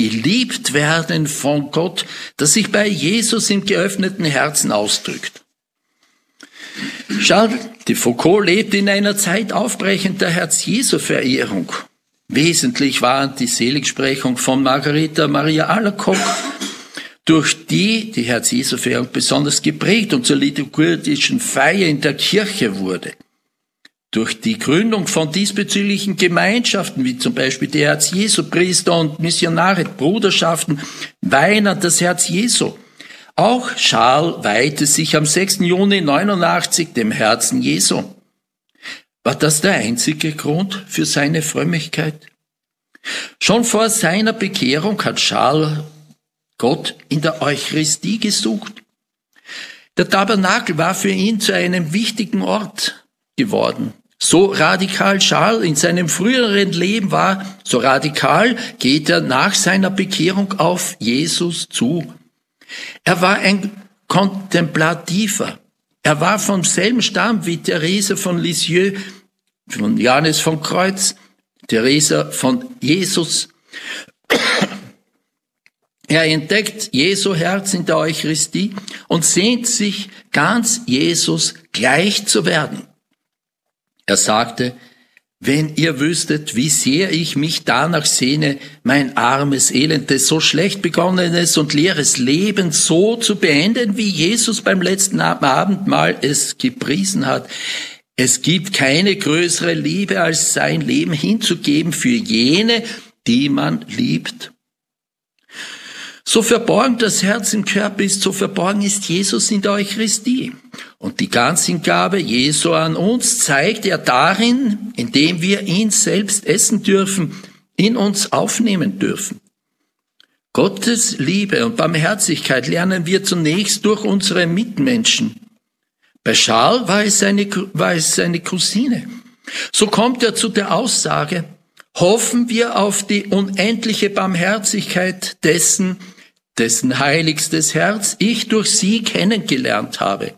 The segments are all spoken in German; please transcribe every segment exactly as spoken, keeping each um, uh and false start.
geliebt werden von Gott, das sich bei Jesus im geöffneten Herzen ausdrückt. Charles de Foucault lebte in einer Zeit aufbrechender Herz-Jesu-Verehrung. Wesentlich waren die Seligsprechung von Margareta Maria Alacoque, durch die die Herz-Jesu-Verehrung besonders geprägt und zur liturgischen Feier in der Kirche wurde. Durch die Gründung von diesbezüglichen Gemeinschaften, wie zum Beispiel die Herz-Jesu-Priester und Missionare, Bruderschaften, Weihern das Herz Jesu. Auch Charles weihte sich am sechsten Juni neunundachtzig dem Herzen Jesu. War das der einzige Grund für seine Frömmigkeit? Schon vor seiner Bekehrung hat Charles Gott in der Eucharistie gesucht. Der Tabernakel war für ihn zu einem wichtigen Ort geworden. So radikal Charles in seinem früheren Leben war, so radikal geht er nach seiner Bekehrung auf Jesus zu. Er war ein Kontemplativer. Er war vom selben Stamm wie Therese von Lisieux, von Johannes von Kreuz, Theresa von Jesus. Er entdeckt Jesu Herz in der Eucharistie und sehnt sich, ganz Jesus gleich zu werden. Er sagte, wenn ihr wüsstet, wie sehr ich mich danach sehne, mein armes, elendes, so schlecht begonnenes und leeres Leben so zu beenden, wie Jesus beim letzten Abendmahl es gepriesen hat. Es gibt keine größere Liebe, als sein Leben hinzugeben für jene, die man liebt. So verborgen das Herz im Körper ist, so verborgen ist Jesus in der Eucharistie. Und die Ganzhingabe Jesu an uns zeigt er darin, indem wir ihn selbst essen dürfen, in uns aufnehmen dürfen. Gottes Liebe und Barmherzigkeit lernen wir zunächst durch unsere Mitmenschen. Bei Charles war es seine, war es seine Cousine. So kommt er zu der Aussage, hoffen wir auf die unendliche Barmherzigkeit dessen, dessen heiligstes Herz ich durch sie kennengelernt habe.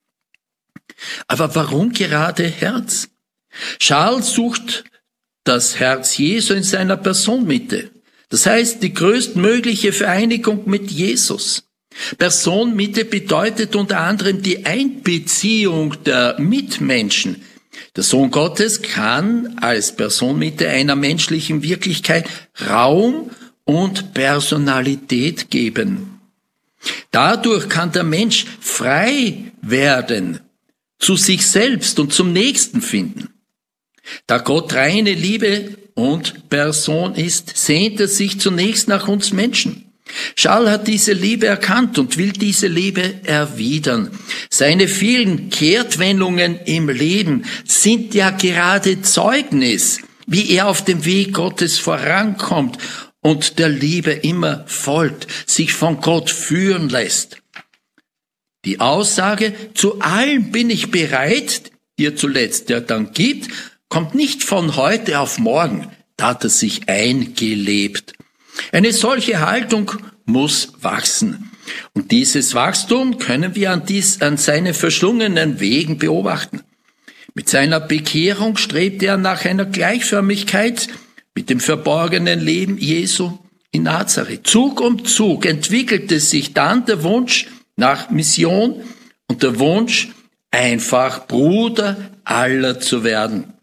Aber warum gerade Herz? Charles sucht das Herz Jesu in seiner Personenmitte. Das heißt, die größtmögliche Vereinigung mit Jesus. Personenmitte bedeutet unter anderem die Einbeziehung der Mitmenschen. Der Sohn Gottes kann als Personenmitte einer menschlichen Wirklichkeit Raum und Personalität geben. Dadurch kann der Mensch frei werden, zu sich selbst und zum Nächsten finden. Da Gott reine Liebe und Person ist, sehnt er sich zunächst nach uns Menschen. Charles hat diese Liebe erkannt und will diese Liebe erwidern. Seine vielen Kehrtwendungen im Leben sind ja gerade Zeugnis, wie er auf dem Weg Gottes vorankommt und der Liebe immer folgt, sich von Gott führen lässt. Die Aussage, zu allem bin ich bereit, ihr zuletzt ja dann gibt, kommt nicht von heute auf morgen, da hat er sich eingelebt. Eine solche Haltung muss wachsen. Und dieses Wachstum können wir an, dies, an seinen verschlungenen Wegen beobachten. Mit seiner Bekehrung strebt er nach einer Gleichförmigkeit mit dem verborgenen Leben Jesu in Nazareth. Zug um Zug entwickelte sich dann der Wunsch nach Mission und der Wunsch, einfach Bruder aller zu werden.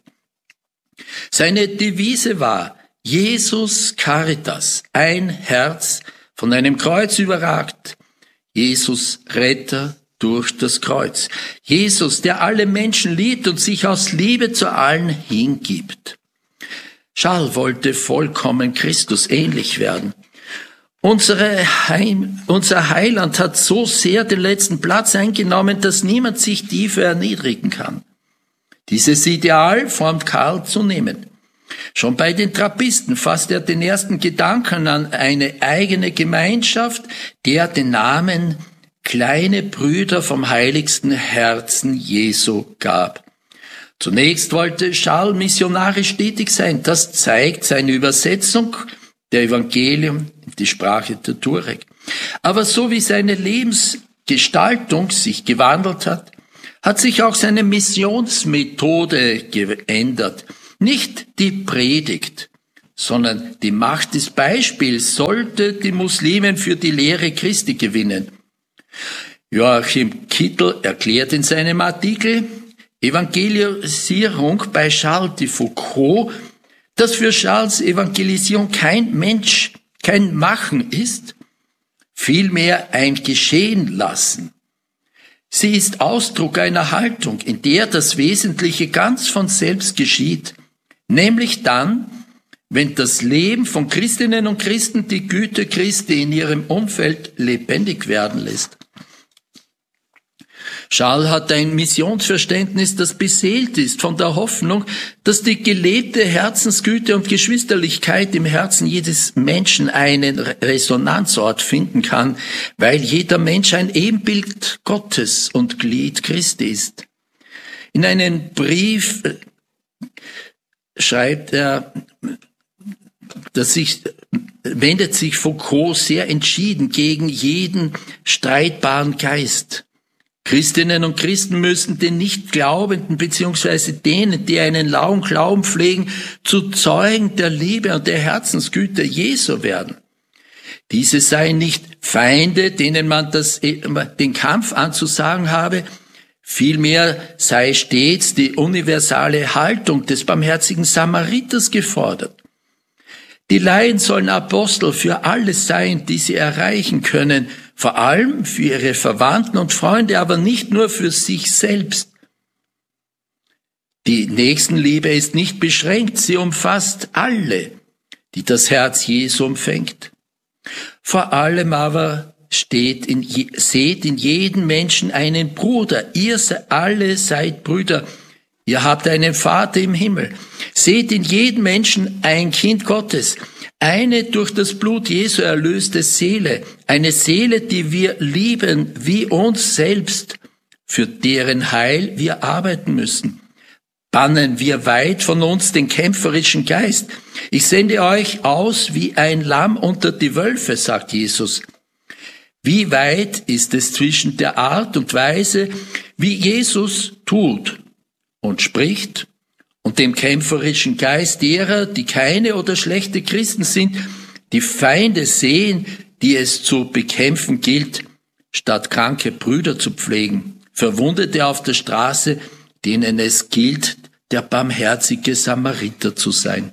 Seine Devise war Jesus Caritas, ein Herz von einem Kreuz überragt. Jesus Retter durch das Kreuz. Jesus, der alle Menschen liebt und sich aus Liebe zu allen hingibt. Charles wollte vollkommen Christus ähnlich werden. Unsere Heim, unser Heiland hat so sehr den letzten Platz eingenommen, dass niemand sich tiefer erniedrigen kann. Dieses Ideal formt Karl zunehmend. Schon bei den Trappisten fasst er den ersten Gedanken an eine eigene Gemeinschaft, der den Namen kleine Brüder vom heiligsten Herzen Jesu gab. Zunächst wollte Charles missionarisch tätig sein. Das zeigt seine Übersetzung der Evangelium in die Sprache der Tuareg. Aber so wie seine Lebensgestaltung sich gewandelt hat, hat sich auch seine Missionsmethode geändert. Nicht die Predigt, sondern die Macht des Beispiels sollte die Muslimen für die Lehre Christi gewinnen. Joachim Kittel erklärt in seinem Artikel Evangelisierung bei Charles de Foucault, dass für Charles Evangelisierung kein Mensch, kein Machen ist, vielmehr ein Geschehen lassen. Sie ist Ausdruck einer Haltung, in der das Wesentliche ganz von selbst geschieht, nämlich dann, wenn das Leben von Christinnen und Christen die Güte Christi in ihrem Umfeld lebendig werden lässt. Charles hat ein Missionsverständnis, das beseelt ist von der Hoffnung, dass die gelebte Herzensgüte und Geschwisterlichkeit im Herzen jedes Menschen einen Resonanzort finden kann, weil jeder Mensch ein Ebenbild Gottes und Glied Christi ist. In einem Brief schreibt er, dass sich, wendet sich Foucault sehr entschieden gegen jeden streitbaren Geist. Christinnen und Christen müssen den Nichtglaubenden beziehungsweise denen, die einen lauen Glauben pflegen, zu Zeugen der Liebe und der Herzensgüte Jesu werden. Diese seien nicht Feinde, denen man das, den Kampf anzusagen habe, vielmehr sei stets die universale Haltung des barmherzigen Samariters gefordert. Die Laien sollen Apostel für alles sein, die sie erreichen können, vor allem für ihre Verwandten und Freunde, aber nicht nur für sich selbst. Die Nächstenliebe ist nicht beschränkt, sie umfasst alle, die das Herz Jesu umfängt. Vor allem aber steht in, seht in jedem Menschen einen Bruder, ihr alle seid Brüder, ihr habt einen Vater im Himmel. Seht in jedem Menschen ein Kind Gottes, eine durch das Blut Jesu erlöste Seele, eine Seele, die wir lieben wie uns selbst, für deren Heil wir arbeiten müssen. Bannen wir weit von uns den kämpferischen Geist. Ich sende euch aus wie ein Lamm unter die Wölfe, sagt Jesus. Wie weit ist es zwischen der Art und Weise, wie Jesus tut und spricht, und dem kämpferischen Geist derer, die keine oder schlechte Christen sind, die Feinde sehen, die es zu bekämpfen gilt, statt kranke Brüder zu pflegen, Verwundete auf der Straße, denen es gilt, der barmherzige Samariter zu sein.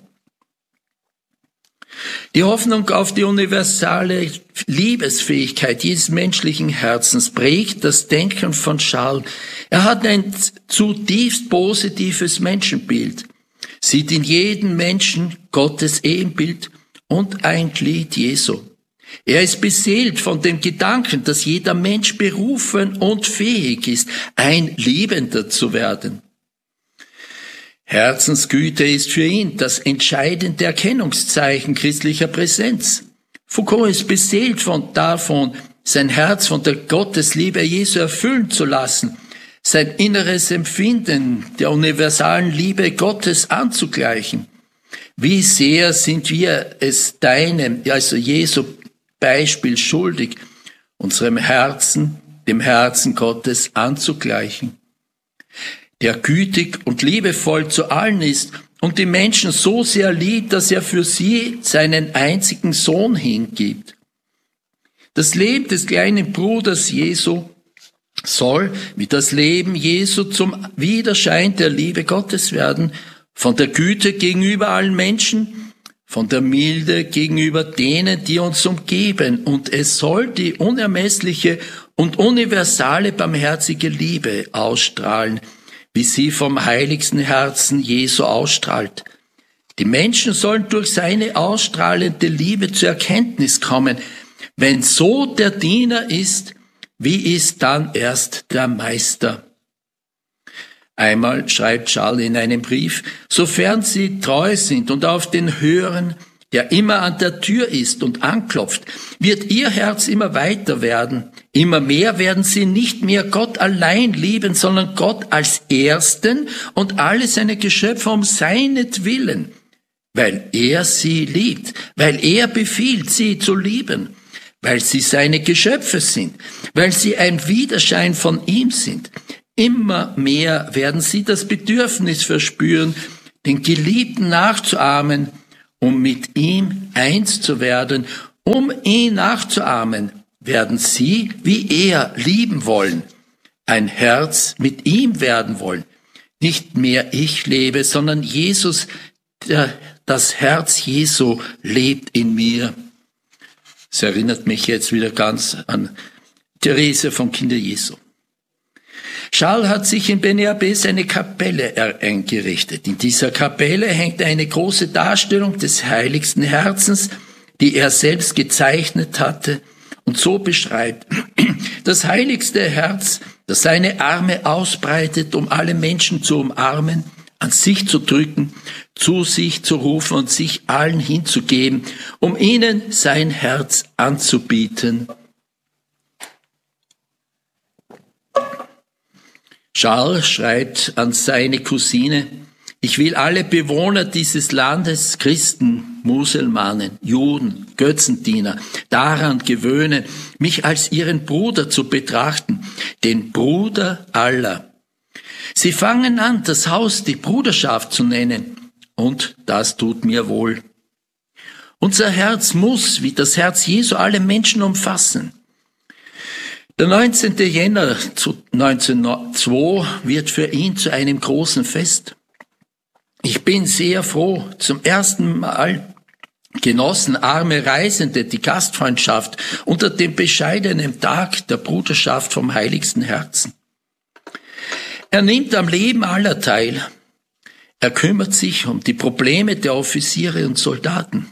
Die Hoffnung auf die universale Liebesfähigkeit jedes menschlichen Herzens prägt das Denken von Charles. Er hat ein zutiefst positives Menschenbild, sieht in jedem Menschen Gottes Ebenbild und ein Glied Jesu. Er ist beseelt von dem Gedanken, dass jeder Mensch berufen und fähig ist, ein Liebender zu werden. Herzensgüte ist für ihn das entscheidende Erkennungszeichen christlicher Präsenz. Foucault ist beseelt von davon, sein Herz von der Gottesliebe Jesu erfüllen zu lassen, sein inneres Empfinden der universalen Liebe Gottes anzugleichen. Wie sehr sind wir es deinem, also Jesu Beispiel schuldig, unserem Herzen, dem Herzen Gottes anzugleichen, der gütig und liebevoll zu allen ist und die Menschen so sehr liebt, dass er für sie seinen einzigen Sohn hingibt. Das Leben des kleinen Bruders Jesu soll wie das Leben Jesu zum Widerschein der Liebe Gottes werden, von der Güte gegenüber allen Menschen, von der Milde gegenüber denen, die uns umgeben, und es soll die unermessliche und universale barmherzige Liebe ausstrahlen, wie sie vom heiligsten Herzen Jesu ausstrahlt. Die Menschen sollen durch seine ausstrahlende Liebe zur Erkenntnis kommen. Wenn so der Diener ist, wie ist dann erst der Meister? Einmal schreibt Charles in einem Brief, sofern sie treu sind und auf den hören, der immer an der Tür ist und anklopft, wird ihr Herz immer weiter werden. Immer mehr werden sie nicht mehr Gott allein lieben, sondern Gott als Ersten und alle seine Geschöpfe um seinetwillen, weil er sie liebt, weil er befiehlt, sie zu lieben, weil sie seine Geschöpfe sind, weil sie ein Widerschein von ihm sind. Immer mehr werden sie das Bedürfnis verspüren, den Geliebten nachzuahmen um mit ihm eins zu werden, um ihn nachzuahmen, werden sie, wie er, lieben wollen, ein Herz mit ihm werden wollen. Nicht mehr ich lebe, sondern Jesus, der, das Herz Jesu lebt in mir. Es erinnert mich jetzt wieder ganz an Therese vom Kinder Jesu. Charles hat sich in Beni Abbes eine Kapelle eingerichtet. In dieser Kapelle hängt eine große Darstellung des heiligsten Herzens, die er selbst gezeichnet hatte und so beschreibt: Das heiligste Herz, das seine Arme ausbreitet, um alle Menschen zu umarmen, an sich zu drücken, zu sich zu rufen und sich allen hinzugeben, um ihnen sein Herz anzubieten. Charles schreibt an seine Cousine: Ich will alle Bewohner dieses Landes, Christen, Muselmanen, Juden, Götzendiener, daran gewöhnen, mich als ihren Bruder zu betrachten, den Bruder aller. Sie fangen an, das Haus die Bruderschaft zu nennen, und das tut mir wohl. Unser Herz muss, wie das Herz Jesu, alle Menschen umfassen. Der neunzehnten Jänner neunzehnhundertzwei wird für ihn zu einem großen Fest. Ich bin sehr froh. Zum ersten Mal genossen arme Reisende die Gastfreundschaft unter dem bescheidenen Tag der Bruderschaft vom heiligsten Herzen. Er nimmt am Leben aller teil. Er kümmert sich um die Probleme der Offiziere und Soldaten.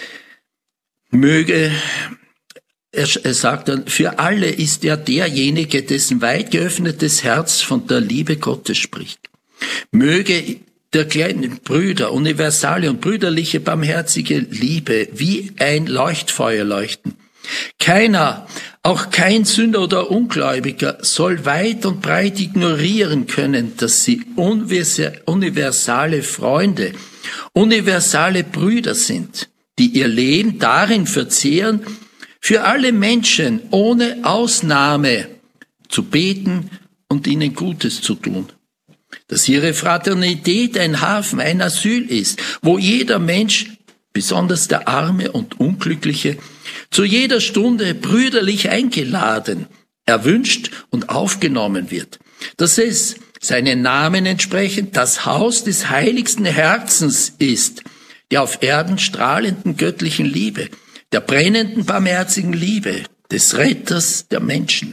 Möge Er, er sagt dann, für alle ist er derjenige, dessen weit geöffnetes Herz von der Liebe Gottes spricht. Möge der kleinen Brüder universale und brüderliche barmherzige Liebe wie ein Leuchtfeuer leuchten. Keiner, auch kein Sünder oder Ungläubiger, soll weit und breit ignorieren können, dass sie universale Freunde, universale Brüder sind, die ihr Leben darin verzehren, für alle Menschen ohne Ausnahme zu beten und ihnen Gutes zu tun. Dass ihre Fraternität ein Hafen, ein Asyl ist, wo jeder Mensch, besonders der Arme und Unglückliche, zu jeder Stunde brüderlich eingeladen, erwünscht und aufgenommen wird. Dass es seinen Namen entsprechend das Haus des heiligsten Herzens ist, der auf Erden strahlenden göttlichen Liebe, der brennenden barmherzigen Liebe des Retters der Menschen.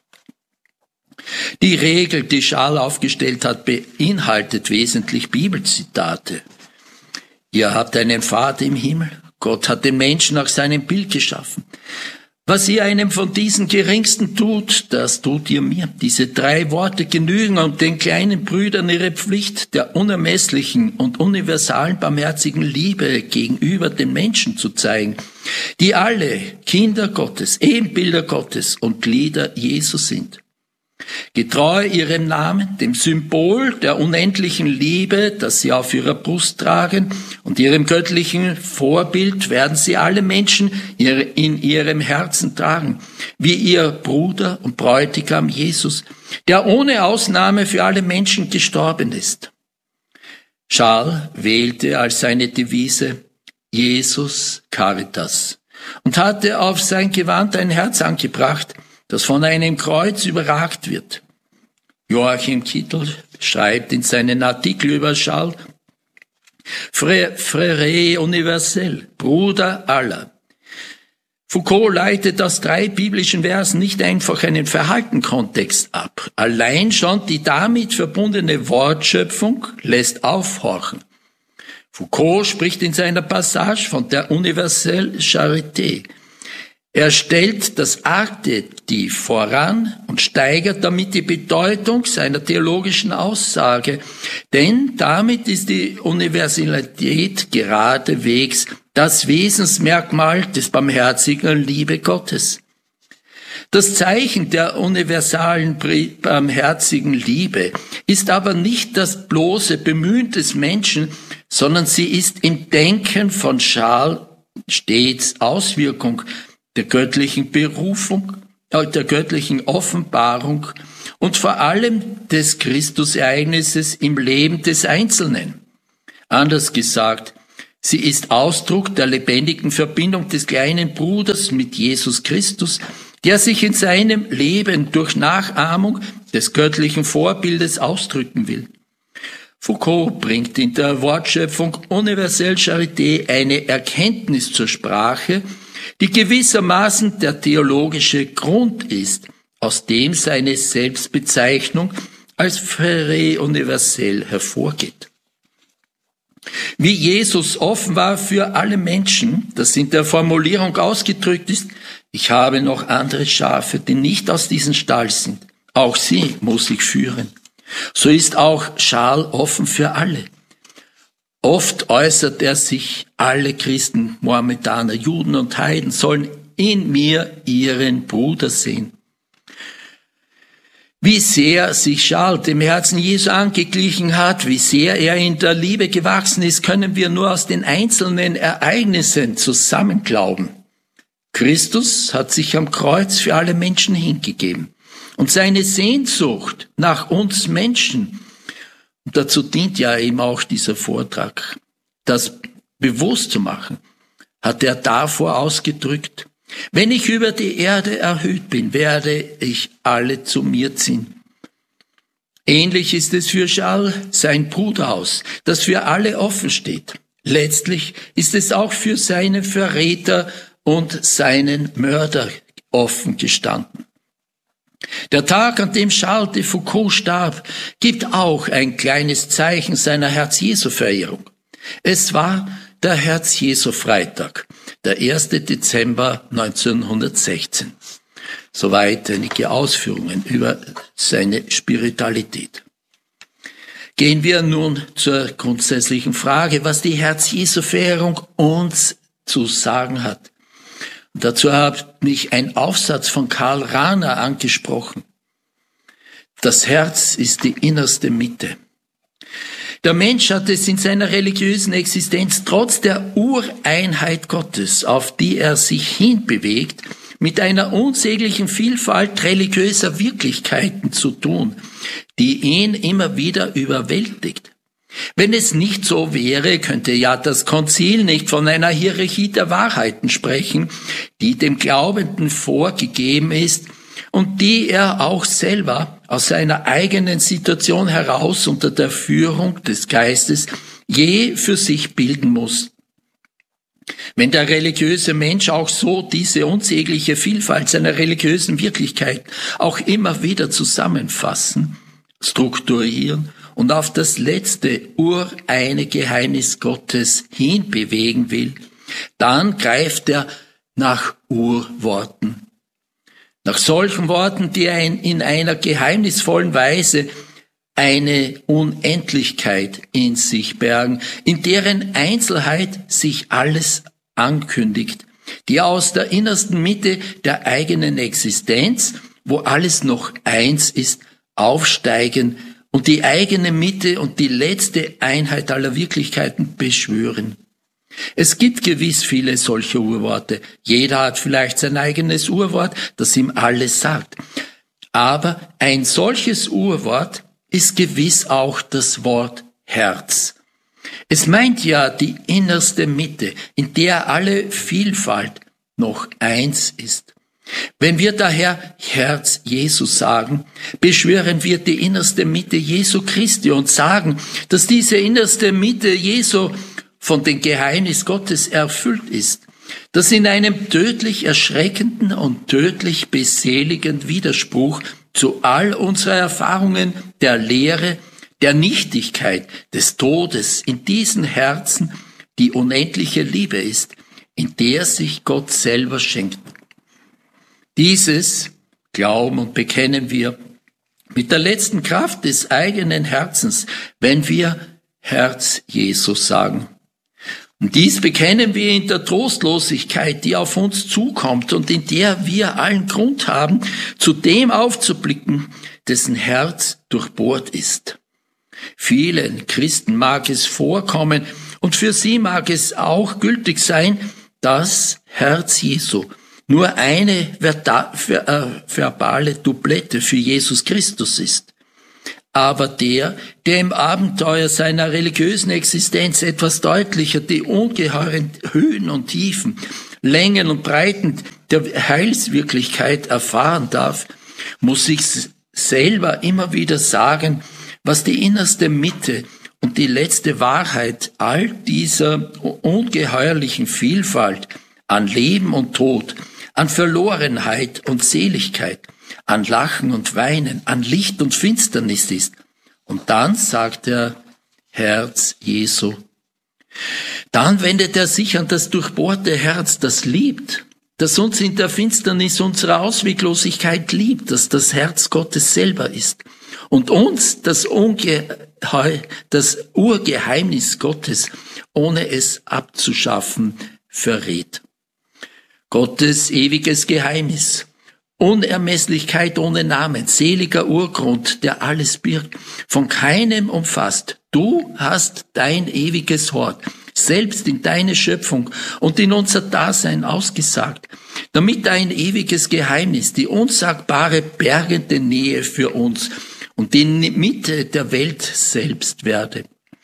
Die Regel, die Charles aufgestellt hat, beinhaltet wesentlich Bibelzitate. Ihr habt einen Vater im Himmel. Gott hat den Menschen nach seinem Bild geschaffen. Was ihr einem von diesen Geringsten tut, das tut ihr mir. Diese drei Worte genügen, um den kleinen Brüdern ihre Pflicht der unermesslichen und universalen barmherzigen Liebe gegenüber den Menschen zu zeigen, die alle Kinder Gottes, Ebenbilder Gottes und Glieder Jesu sind. Getreu ihrem Namen, dem Symbol der unendlichen Liebe, das sie auf ihrer Brust tragen, und ihrem göttlichen Vorbild werden sie alle Menschen in ihrem Herzen tragen, wie ihr Bruder und Bräutigam Jesus, der ohne Ausnahme für alle Menschen gestorben ist. Charles wählte als seine Devise Jesus Caritas und hatte auf sein Gewand ein Herz angebracht, das von einem Kreuz überragt wird. Joachim Kittel schreibt in seinen Artikel über Charles: Frère universel, Bruder aller. Foucault leitet aus drei biblischen Versen nicht einfach einen Verhaltenkontext ab. Allein schon die damit verbundene Wortschöpfung lässt aufhorchen. Foucault spricht in seiner Passage von der universelle Charité. Er stellt das Adjektiv voran und steigert damit die Bedeutung seiner theologischen Aussage, denn damit ist die Universalität geradewegs das Wesensmerkmal des barmherzigen Liebe Gottes. Das Zeichen der universalen barmherzigen Liebe ist aber nicht das bloße Bemühen des Menschen, sondern sie ist im Denken von Charles stets Auswirkung der göttlichen Berufung, der göttlichen Offenbarung und vor allem des Christusereignisses im Leben des Einzelnen. Anders gesagt, Sie ist Ausdruck der lebendigen Verbindung des kleinen Bruders mit Jesus Christus, der sich in seinem Leben durch Nachahmung des göttlichen Vorbildes ausdrücken will. Foucault bringt in der Wortschöpfung Universelle Charité eine Erkenntnis zur Sprache, die gewissermaßen der theologische Grund ist, aus dem seine Selbstbezeichnung als Frère universel hervorgeht. Wie Jesus offen war für alle Menschen, das in der Formulierung ausgedrückt ist, ich habe noch andere Schafe, die nicht aus diesem Stall sind. Auch sie muss ich führen. So ist auch Schal offen für alle. Oft äußert er sich, alle Christen, Mohammedaner, Juden und Heiden sollen in mir ihren Bruder sehen. Wie sehr sich Schal dem Herzen Jesu angeglichen hat, wie sehr er in der Liebe gewachsen ist, können wir nur aus den einzelnen Ereignissen zusammen glauben. Christus hat sich am Kreuz für alle Menschen hingegeben. Und seine Sehnsucht nach uns Menschen, und dazu dient ja eben auch dieser Vortrag, das bewusst zu machen, hat er davor ausgedrückt: Wenn ich über die Erde erhöht bin, werde ich alle zu mir ziehen. Ähnlich ist es für Schal, sein Bruderhaus, das für alle offen steht. Letztlich ist es auch für seine Verräter und seinen Mörder offen gestanden. Der Tag, an dem Charles de Foucault starb, gibt auch ein kleines Zeichen seiner Herz-Jesu-Verehrung. Es war der Herz-Jesu-Freitag, der erste Dezember neunzehnhundertsechzehn. Soweit einige Ausführungen über seine Spiritualität. Gehen wir nun zur grundsätzlichen Frage, was die Herz-Jesu-Verehrung uns zu sagen hat. Und dazu hat mich ein Aufsatz von Karl Rahner angesprochen. Das Herz ist die innerste Mitte. Der Mensch hat es in seiner religiösen Existenz trotz der Ureinheit Gottes, auf die er sich hinbewegt, mit einer unsäglichen Vielfalt religiöser Wirklichkeiten zu tun, die ihn immer wieder überwältigt. Wenn es nicht so wäre, könnte ja das Konzil nicht von einer Hierarchie der Wahrheiten sprechen, die dem Glaubenden vorgegeben ist und die er auch selber aus seiner eigenen Situation heraus unter der Führung des Geistes je für sich bilden muss. Wenn der religiöse Mensch auch so diese unsägliche Vielfalt seiner religiösen Wirklichkeit auch immer wieder zusammenfassen, strukturieren und auf das letzte ureine Geheimnis Gottes hinbewegen will, dann greift er nach Urworten. Nach solchen Worten, die in einer geheimnisvollen Weise eine Unendlichkeit in sich bergen, in deren Einzelheit sich alles ankündigt, die aus der innersten Mitte der eigenen Existenz, wo alles noch eins ist, aufsteigen und die eigene Mitte und die letzte Einheit aller Wirklichkeiten beschwören. Es gibt gewiss viele solche Urworte. Jeder hat vielleicht sein eigenes Urwort, das ihm alles sagt. Aber ein solches Urwort ist gewiss auch das Wort Herz. Es meint ja die innerste Mitte, in der alle Vielfalt noch eins ist. Wenn wir daher Herz Jesus sagen, beschwören wir die innerste Mitte Jesu Christi und sagen, dass diese innerste Mitte Jesu von dem Geheimnis Gottes erfüllt ist, das in einem tödlich erschreckenden und tödlich beseligenden Widerspruch zu all unserer Erfahrungen der Lehre, der Nichtigkeit, des Todes in diesen Herzen die unendliche Liebe ist, in der sich Gott selber schenkt. Dieses glauben und bekennen wir mit der letzten Kraft des eigenen Herzens, wenn wir Herz Jesus sagen. Und dies bekennen wir in der Trostlosigkeit, die auf uns zukommt und in der wir allen Grund haben, zu dem aufzublicken, dessen Herz durchbohrt ist. Vielen Christen mag es vorkommen und für sie mag es auch gültig sein, dass Herz Jesu nur eine verbale Doublette für Jesus Christus ist. aber der, der im Abenteuer seiner religiösen Existenz etwas deutlicher die ungeheuren Höhen und Tiefen, Längen und Breiten der Heilswirklichkeit erfahren darf, muss sich selber immer wieder sagen, was die innerste Mitte und die letzte Wahrheit all dieser ungeheuerlichen Vielfalt an Leben und Tod, an Verlorenheit und Seligkeit, an Lachen und Weinen, an Licht und Finsternis ist. Und dann sagt er, Herz Jesu. Dann wendet er sich an das durchbohrte Herz, das liebt, das uns in der Finsternis unserer Ausweglosigkeit liebt, das das Herz Gottes selber ist und uns das, Ungeheu, das Urgeheimnis Gottes, ohne es abzuschaffen, verrät. Gottes ewiges Geheimnis, Unermesslichkeit ohne Namen, seliger Urgrund, der alles birgt, von keinem umfasst. Du hast dein ewiges Wort, selbst in deine Schöpfung und in unser Dasein ausgesagt, damit dein ewiges Geheimnis, die unsagbare bergende Nähe für uns und die Mitte der Welt selbst werde.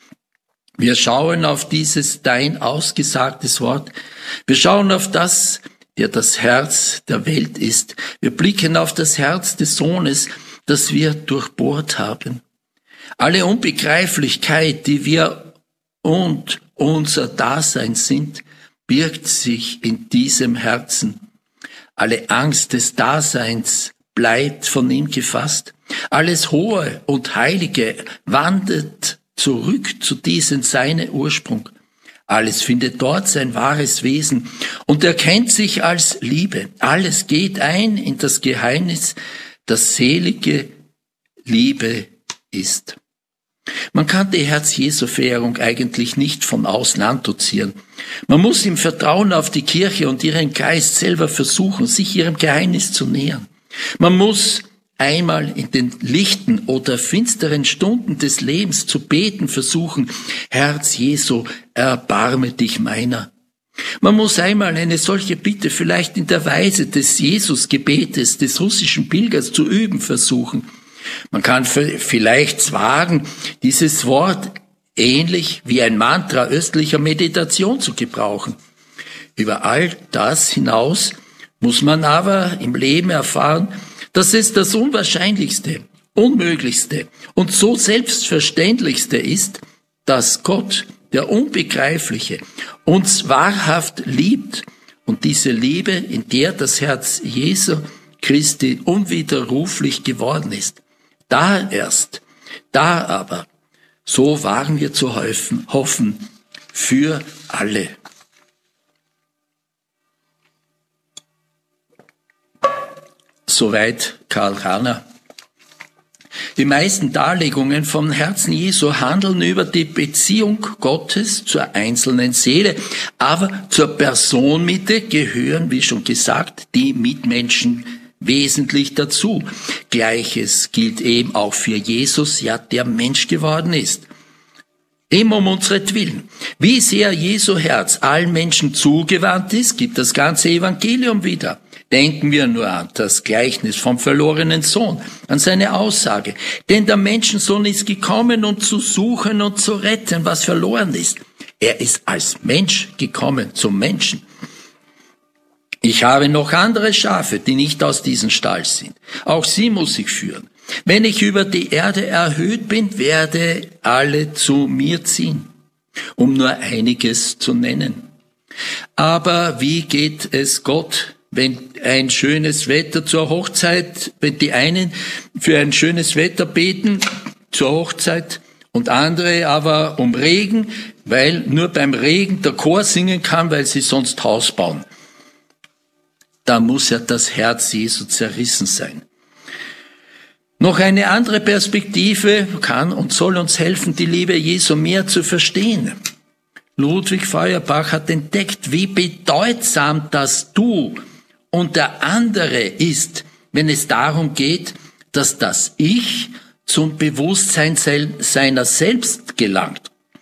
Wir schauen auf dieses dein ausgesagtes Wort, wir schauen auf das, der das Herz der Welt ist. Wir blicken auf das Herz des Sohnes, das wir durchbohrt haben. Alle Unbegreiflichkeit, die wir und unser Dasein sind, birgt sich in diesem Herzen. Alle Angst des Daseins bleibt von ihm gefasst. Alles Hohe und Heilige wandert zurück zu diesem seinen Ursprung. Alles findet dort sein wahres Wesen und erkennt sich als Liebe. Alles geht ein in das Geheimnis, das selige Liebe ist. Man kann die Herz-Jesu-Verehrung eigentlich nicht von außen andozieren. Man muss im Vertrauen auf die Kirche und ihren Geist selber versuchen, sich ihrem Geheimnis zu nähern. Man muss einmal in den lichten oder finsteren Stunden des Lebens zu beten versuchen, Herz Jesu, erbarme dich meiner. Man muss einmal eine solche Bitte vielleicht in der Weise des Jesus-Gebetes des russischen Pilgers zu üben versuchen. Man kann vielleicht wagen, dieses Wort ähnlich wie ein Mantra östlicher Meditation zu gebrauchen. Über all das hinaus muss man aber im Leben erfahren, dass es das Unwahrscheinlichste, Unmöglichste und so Selbstverständlichste ist, dass Gott, der Unbegreifliche, uns wahrhaft liebt und diese Liebe, in der das Herz Jesu Christi unwiderruflich geworden ist. Da erst, da aber, so wagen wir zu hoffen, hoffen für alle. Soweit Karl Rahner. Die meisten Darlegungen vom Herzen Jesu handeln über die Beziehung Gottes zur einzelnen Seele, aber zur Personenmitte gehören, wie schon gesagt, die Mitmenschen wesentlich dazu. Gleiches gilt eben auch für Jesus, ja, der Mensch geworden ist. Eben um unseretwillen. Wie sehr Jesu Herz allen Menschen zugewandt ist, gibt das ganze Evangelium wieder. Denken wir nur an das Gleichnis vom verlorenen Sohn, an seine Aussage. Denn der Menschensohn ist gekommen, um zu suchen und zu retten, was verloren ist. Er ist als Mensch gekommen zum Menschen. Ich habe noch andere Schafe, die nicht aus diesem Stall sind. Auch sie muss ich führen. Wenn ich über die Erde erhöht bin, werde alle zu mir ziehen, um nur einiges zu nennen. Aber wie geht es Gott, wenn ein schönes Wetter zur Hochzeit, wenn die einen für ein schönes Wetter beten zur Hochzeit und andere aber um Regen, weil nur beim Regen der Chor singen kann, weil sie sonst Haus bauen? Da muss ja das Herz Jesu zerrissen sein. Noch eine andere Perspektive kann und soll uns helfen, die Liebe Jesu mehr zu verstehen. Ludwig Feuerbach hat entdeckt, wie bedeutsam das Du und der andere ist, wenn es darum geht, dass das Ich zum Bewusstsein seiner selbst gelangt.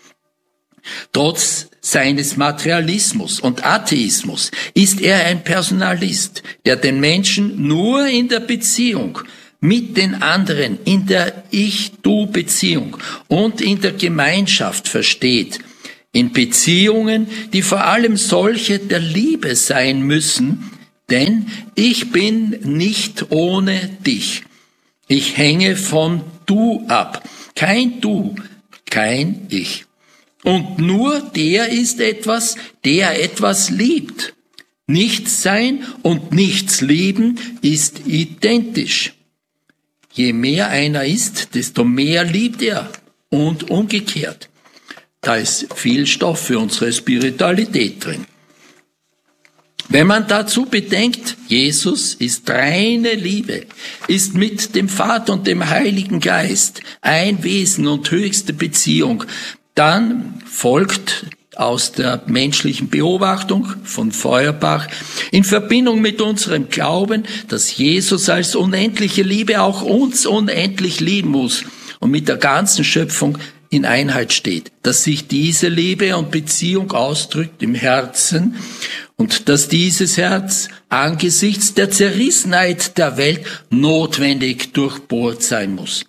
Trotz seines Materialismus und Atheismus ist er ein Personalist, der den Menschen nur in der Beziehung mit den anderen in der Ich-Du-Beziehung und in der Gemeinschaft versteht, in Beziehungen, die vor allem solche der Liebe sein müssen, denn ich bin nicht ohne dich. Ich hänge von Du ab. Kein Du, kein Ich. Und nur der ist etwas, der etwas liebt. Nichts sein und nichts lieben ist identisch. Je mehr einer ist, desto mehr liebt er und umgekehrt. Da ist viel Stoff für unsere Spiritualität drin. Wenn man dazu bedenkt, Jesus ist reine Liebe, ist mit dem Vater und dem Heiligen Geist ein Wesen und höchste Beziehung, dann folgt aus der menschlichen Beobachtung von Feuerbach in Verbindung mit unserem Glauben, dass Jesus als unendliche Liebe auch uns unendlich lieben muss und mit der ganzen Schöpfung in Einheit steht, dass sich diese Liebe und Beziehung ausdrückt im Herzen und dass dieses Herz angesichts der Zerrissenheit der Welt notwendig durchbohrt sein muss.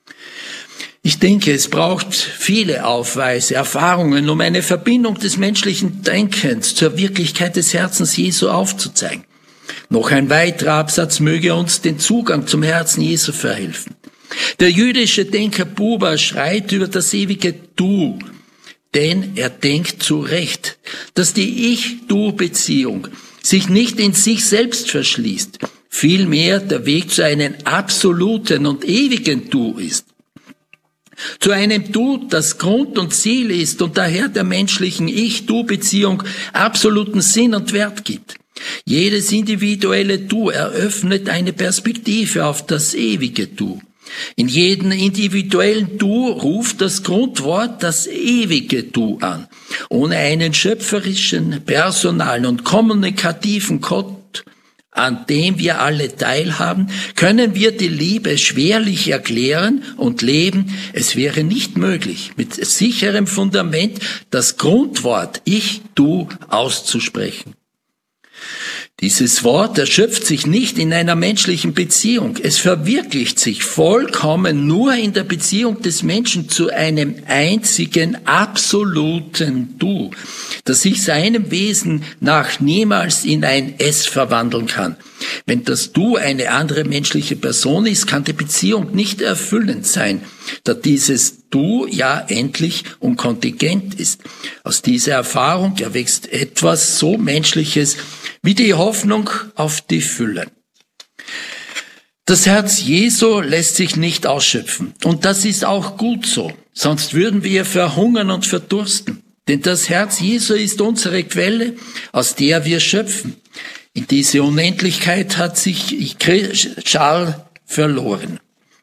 Ich denke, es braucht viele Aufweise, Erfahrungen, um eine Verbindung des menschlichen Denkens zur Wirklichkeit des Herzens Jesu aufzuzeigen. Noch ein weiterer Absatz möge uns den Zugang zum Herzen Jesu verhelfen. Der jüdische Denker Buber schreit über das ewige Du, denn er denkt zu Recht, dass die Ich-Du-Beziehung sich nicht in sich selbst verschließt, vielmehr der Weg zu einem absoluten und ewigen Du ist. Zu einem Du, das Grund und Ziel ist und daher der menschlichen Ich-Du-Beziehung absoluten Sinn und Wert gibt. Jedes individuelle Du eröffnet eine Perspektive auf das ewige Du. In jedem individuellen Du ruft das Grundwort das ewige Du an. Ohne einen schöpferischen, personalen und kommunikativen Gott, an dem wir alle teilhaben, können wir die Liebe schwerlich erklären und leben. Es wäre nicht möglich, mit sicherem Fundament das Grundwort Ich, Du auszusprechen. Dieses Wort erschöpft sich nicht in einer menschlichen Beziehung. Es verwirklicht sich vollkommen nur in der Beziehung des Menschen zu einem einzigen, absoluten Du, das sich seinem Wesen nach niemals in ein Es verwandeln kann. Wenn das Du eine andere menschliche Person ist, kann die Beziehung nicht erfüllend sein, da dieses Du ja endlich und kontingent ist. Aus dieser Erfahrung erwächst etwas so Menschliches wie die Hoffnung auf die Fülle. Das Herz Jesu lässt sich nicht ausschöpfen. Und das ist auch gut so. Sonst würden wir verhungern und verdursten. Denn das Herz Jesu ist unsere Quelle, aus der wir schöpfen. In diese Unendlichkeit hat sich Charles verloren.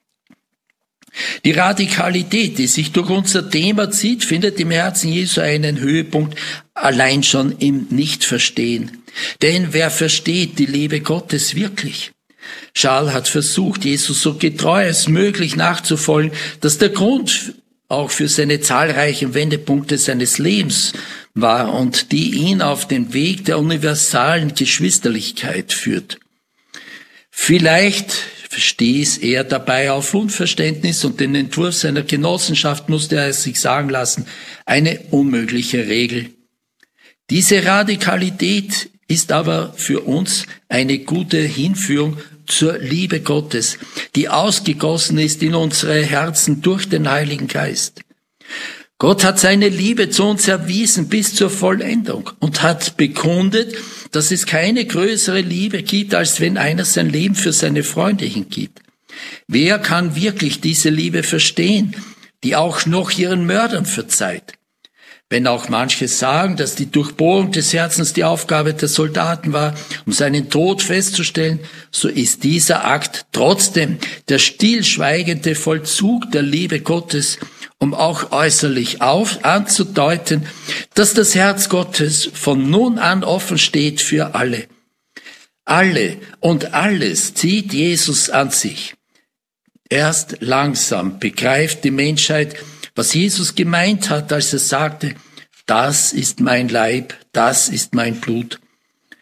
Die Radikalität, die sich durch unser Thema zieht, findet im Herzen Jesu einen Höhepunkt allein schon im Nichtverstehen. Denn wer versteht die Liebe Gottes wirklich? Charles hat versucht, Jesus so getreu als möglich nachzufolgen, dass der Grund auch für seine zahlreichen Wendepunkte seines Lebens war und die ihn auf den Weg der universalen Geschwisterlichkeit führt. Vielleicht stieß er dabei auf Unverständnis und den Entwurf seiner Genossenschaft musste er sich sagen lassen, eine unmögliche Regel. Diese Radikalität ist aber für uns eine gute Hinführung zur Liebe Gottes, die ausgegossen ist in unsere Herzen durch den Heiligen Geist. Gott hat seine Liebe zu uns erwiesen bis zur Vollendung und hat bekundet, dass es keine größere Liebe gibt, als wenn einer sein Leben für seine Freunde hingibt. Wer kann wirklich diese Liebe verstehen, die auch noch ihren Mördern verzeiht? Wenn auch manche sagen, dass die Durchbohrung des Herzens die Aufgabe der Soldaten war, um seinen Tod festzustellen, so ist dieser Akt trotzdem der stillschweigende Vollzug der Liebe Gottes, um auch äußerlich auf, anzudeuten, dass das Herz Gottes von nun an offen steht für alle. Alle und alles zieht Jesus an sich. Erst langsam begreift die Menschheit, was Jesus gemeint hat, als er sagte, das ist mein Leib, das ist mein Blut.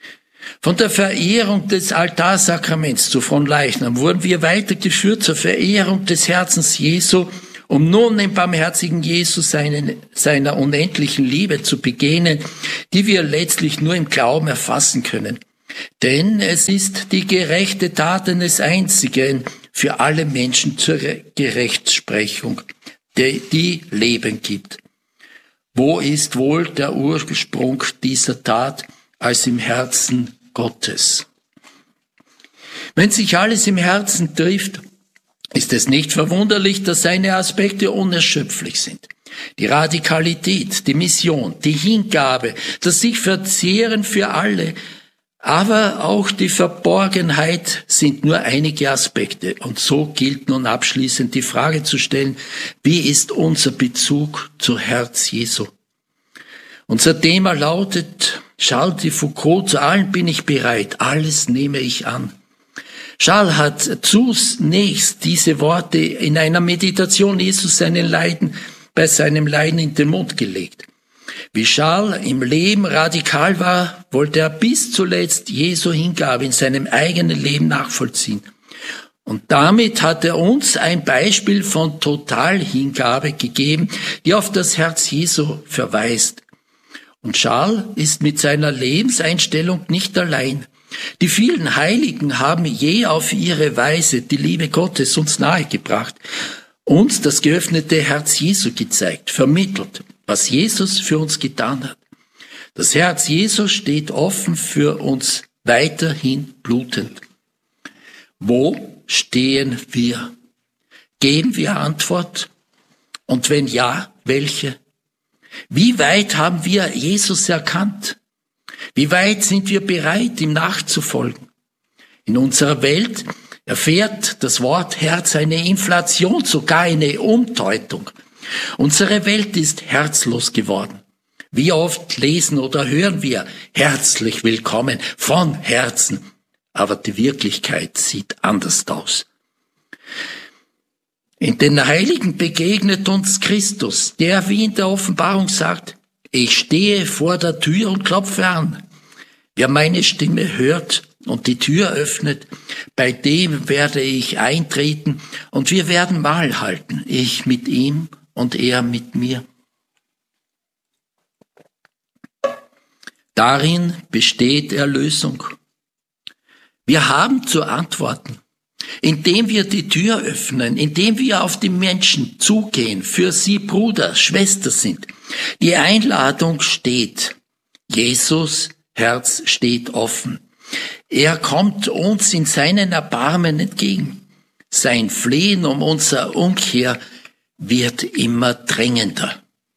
Von der Verehrung des Altarsakraments zu Fronleichnam wurden wir weitergeführt zur Verehrung des Herzens Jesu, um nun dem barmherzigen Jesus seinen, seiner unendlichen Liebe zu begegnen, die wir letztlich nur im Glauben erfassen können. Denn es ist die gerechte Tat eines Einzigen für alle Menschen zur Gerechtsprechung, die, die Leben gibt. Wo ist wohl der Ursprung dieser Tat als im Herzen Gottes? Wenn sich alles im Herzen trifft, ist es nicht verwunderlich, dass seine Aspekte unerschöpflich sind. Die Radikalität, die Mission, die Hingabe, das sich verzehren für alle, aber auch die Verborgenheit sind nur einige Aspekte. Und so gilt nun abschließend die Frage zu stellen, wie ist unser Bezug zu Herz Jesu? Unser Thema lautet, Charles de Foucault, zu allem bin ich bereit, alles nehme ich an. Charles hat zunächst diese Worte in einer Meditation Jesus seinen Leiden, bei seinem Leiden in den Mund gelegt. Wie Charles im Leben radikal war, wollte er bis zuletzt Jesu Hingabe in seinem eigenen Leben nachvollziehen. Und damit hat er uns ein Beispiel von Totalhingabe gegeben, die auf das Herz Jesu verweist. Und Charles ist mit seiner Lebenseinstellung nicht allein. Die vielen Heiligen haben je auf ihre Weise die Liebe Gottes uns nahegebracht, uns das geöffnete Herz Jesu gezeigt, vermittelt, was Jesus für uns getan hat. Das Herz Jesu steht offen für uns weiterhin blutend. Wo stehen wir? Geben wir Antwort? Und wenn ja, welche? Wie weit haben wir Jesus erkannt? Wie weit sind wir bereit, ihm nachzufolgen? In unserer Welt erfährt das Wort Herz eine Inflation, sogar eine Umdeutung. Unsere Welt ist herzlos geworden. Wie oft lesen oder hören wir herzlich willkommen von Herzen, aber die Wirklichkeit sieht anders aus. In den Heiligen begegnet uns Christus, der wie in der Offenbarung sagt, ich stehe vor der Tür und klopfe an. Wer meine Stimme hört und die Tür öffnet, bei dem werde ich eintreten und wir werden Mahl halten, ich mit ihm und er mit mir. Darin besteht Erlösung. Wir haben zu antworten, indem wir die Tür öffnen, indem wir auf die Menschen zugehen, für sie Bruder, Schwester sind. Die Einladung steht. Jesus Herz steht offen. Er kommt uns in seinen Erbarmen entgegen. Sein Flehen um unsere Umkehr wird immer drängender.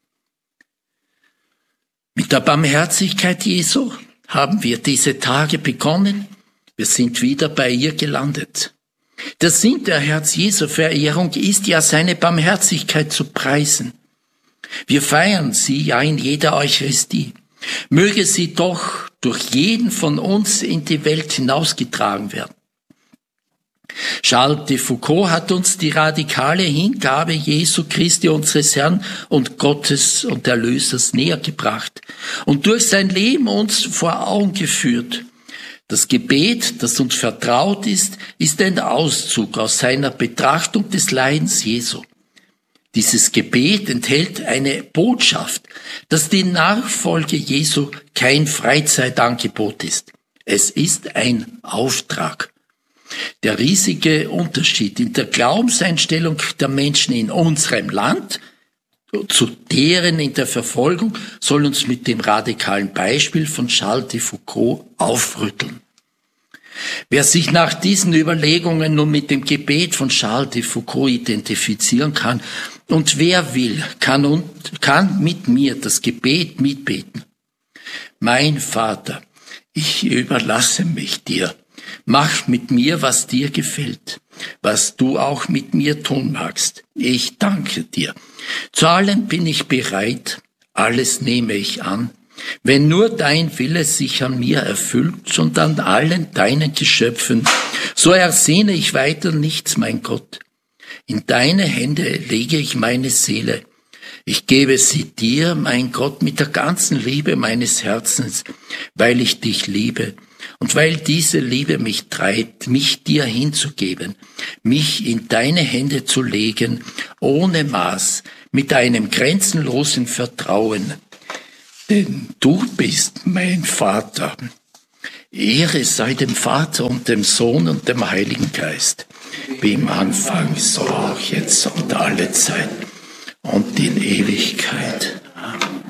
Mit der Barmherzigkeit Jesu haben wir diese Tage begonnen. Wir sind wieder bei ihr gelandet. Der Sinn der Herz-Jesu-Verehrung ist ja, seine Barmherzigkeit zu preisen. Wir feiern sie ja in jeder Eucharistie. Möge sie doch durch jeden von uns in die Welt hinausgetragen werden. Charles de Foucault hat uns die radikale Hingabe Jesu Christi, unseres Herrn und Gottes und Erlösers, näher gebracht und durch sein Leben uns vor Augen geführt. Das Gebet, das uns vertraut ist, ist ein Auszug aus seiner Betrachtung des Leidens Jesu. Dieses Gebet enthält eine Botschaft, dass die Nachfolge Jesu kein Freizeitangebot ist. Es ist ein Auftrag. Der riesige Unterschied in der Glaubenseinstellung der Menschen in unserem Land zu deren in der Verfolgung soll uns mit dem radikalen Beispiel von Charles de Foucault aufrütteln. Wer sich nach diesen Überlegungen nun mit dem Gebet von Charles de Foucault identifizieren kann und wer will, kann, und, kann mit mir das Gebet mitbeten. Mein Vater, ich überlasse mich dir. Mach mit mir, was dir gefällt, was du auch mit mir tun magst. Ich danke dir. Zu allem bin ich bereit, alles nehme ich an, wenn nur dein Wille sich an mir erfüllt und an allen deinen Geschöpfen, so ersehne ich weiter nichts, mein Gott. In deine Hände lege ich meine Seele. Ich gebe sie dir, mein Gott, mit der ganzen Liebe meines Herzens, weil ich dich liebe Und weil diese Liebe mich treibt, mich dir hinzugeben, mich in deine Hände zu legen, ohne Maß, mit einem grenzenlosen Vertrauen. Denn du bist mein Vater. Ehre sei dem Vater und dem Sohn und dem Heiligen Geist, wie im Anfang, so auch jetzt und alle Zeit und in Ewigkeit. Amen.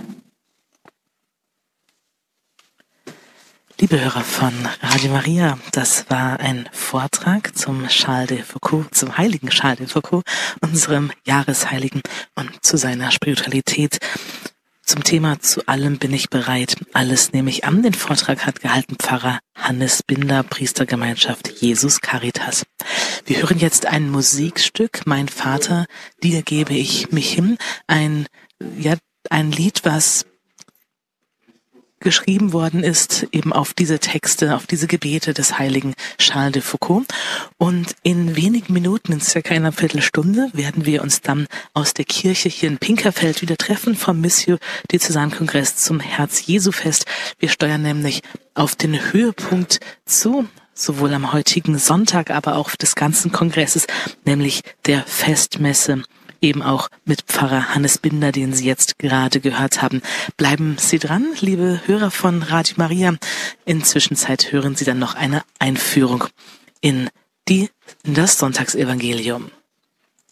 Liebe Hörer von Radio Maria, das war ein Vortrag zum Charles de Foucauld, zum heiligen Charles de Foucauld, unserem Jahresheiligen, und zu seiner Spiritualität. Zum Thema "Zu allem bin ich bereit, alles nehme ich an". Den Vortrag hat gehalten Pfarrer Hannes Binder, Priestergemeinschaft Jesus Caritas. Wir hören jetzt ein Musikstück, "Mein Vater, dir gebe ich mich hin", ein, ja, ein Lied, was geschrieben worden ist, eben auf diese Texte, auf diese Gebete des heiligen Charles de Foucauld. Und in wenigen Minuten, in circa einer Viertelstunde, werden wir uns dann aus der Kirche hier in Pinkerfeld wieder treffen vom Missio Diözesankongress zum Herz-Jesu-Fest. Wir steuern nämlich auf den Höhepunkt zu, sowohl am heutigen Sonntag, aber auch des ganzen Kongresses, nämlich der Festmesse, eben auch mit Pfarrer Hannes Binder, den Sie jetzt gerade gehört haben. Bleiben Sie dran, liebe Hörer von Radio Maria. In Zwischenzeit hören Sie dann noch eine Einführung in die, in das Sonntagsevangelium.